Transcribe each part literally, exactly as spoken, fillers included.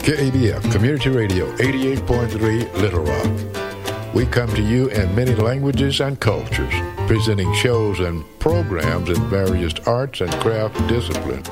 K A D F Community Radio eighty-eight point three Little Rock. We come to you in many languages and cultures, presenting shows and programs in various arts and craft disciplines.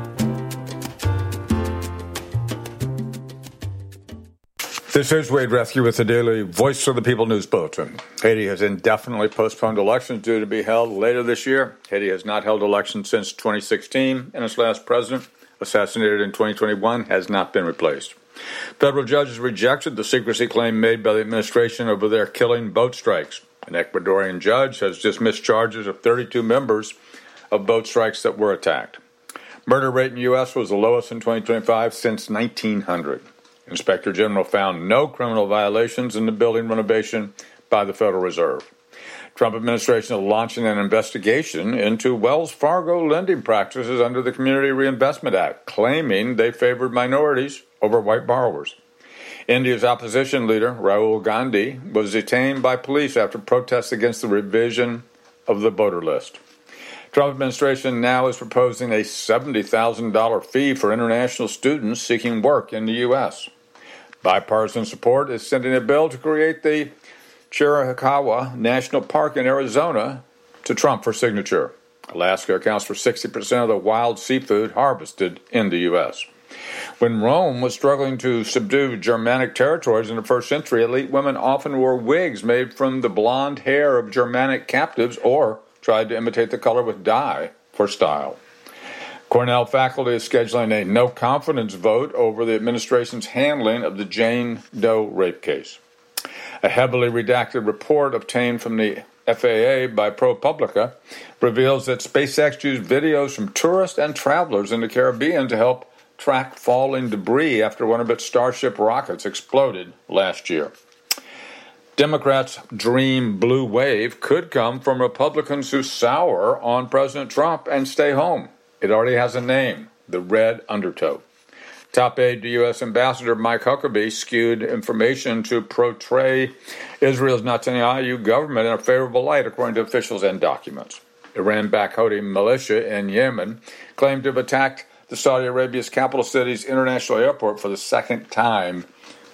This is Wade Rescue with the daily Voice of the People News Bulletin. Haiti has indefinitely postponed elections due to be held later this year. Haiti has not held elections since twenty sixteen, and its last president, assassinated in twenty twenty-one, has not been replaced. Federal judges rejected the secrecy claim made by the administration over their killing boat strikes. An Ecuadorian judge has dismissed charges of thirty-two members of boat strikes that were attacked. Murder rate in the U S was the lowest in twenty twenty-five since nineteen hundred. Inspector General found no criminal violations in the building renovation by the Federal Reserve. Trump administration is launching an investigation into Wells Fargo lending practices under the Community Reinvestment Act, claiming they favored minorities over white borrowers. India's opposition leader, Rahul Gandhi, was detained by police after protests against the revision of the voter list. Trump administration now is proposing a seventy thousand dollars fee for international students seeking work in the U S. Bipartisan support is sending a bill to create the Chiricahua National Park in Arizona to Trump for signature. Alaska accounts for sixty percent of the wild seafood harvested in the U S. When Rome was struggling to subdue Germanic territories in the first century, elite women often wore wigs made from the blonde hair of Germanic captives or tried to imitate the color with dye for style. Cornell faculty is scheduling a no-confidence vote over the administration's handling of the Jane Doe rape case. A heavily redacted report obtained from the F A A by ProPublica reveals that SpaceX used videos from tourists and travelers in the Caribbean to help track falling debris after one of its Starship rockets exploded last year. Democrats' dream blue wave could come from Republicans who sour on President Trump and stay home. It already has a name, the Red Undertow. Top aide to U S. Ambassador Mike Huckabee skewed information to portray Israel's Netanyahu government in a favorable light, according to officials and documents. Iran-backed Houthi militia in Yemen claimed to have attacked the Saudi Arabia's capital city's international airport for the second time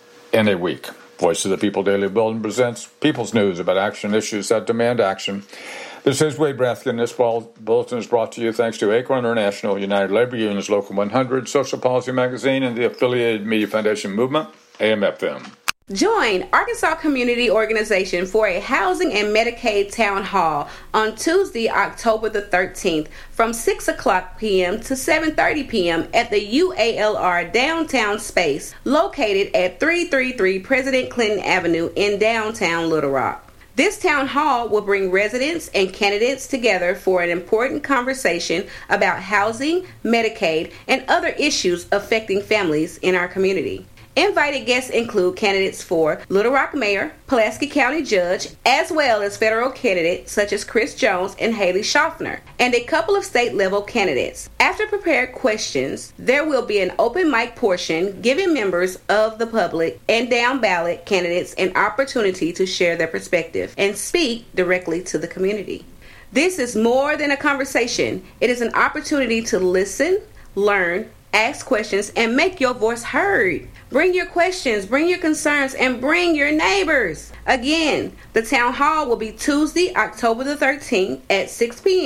in a week. Voice of the People Daily Bulletin presents People's News about action issues that demand action. This is Wade Brathkin. This bulletin is brought to you thanks to Acorn International, United Labor Union's Local one hundred, Social Policy Magazine, and the affiliated Media Foundation Movement, A M F M. Join Arkansas Community Organization for a Housing and Medicaid Town Hall on Tuesday, October the thirteenth from six o'clock p.m. to seven thirty p.m. at the U A L R Downtown Space located at three thirty-three President Clinton Avenue in downtown Little Rock. This town hall will bring residents and candidates together for an important conversation about housing, Medicaid, and other issues affecting families in our community. Invited guests include candidates for Little Rock Mayor, Pulaski County Judge, as well as federal candidates such as Chris Jones and Haley Schaffner, and a couple of state-level candidates. After prepared questions, there will be an open mic portion giving members of the public and down-ballot candidates an opportunity to share their perspective and speak directly to the community. This is more than a conversation. It is an opportunity to listen, learn, ask questions, and make your voice heard. Bring your questions, bring your concerns, and bring your neighbors. Again, the town hall will be Tuesday, October the thirteenth at six p.m.